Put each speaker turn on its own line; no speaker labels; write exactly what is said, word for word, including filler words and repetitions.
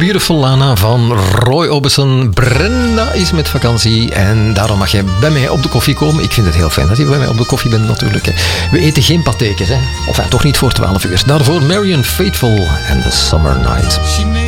Beautiful Lana van Roy Orbison. Brenda is met vakantie en daarom mag jij bij mij op de koffie komen. Ik vind het heel fijn dat je bij mij op de koffie bent natuurlijk. We eten geen patekens, hè. Of ja, toch niet voor twaalf uur. Daarvoor Marianne Faithfull en The Summer Night.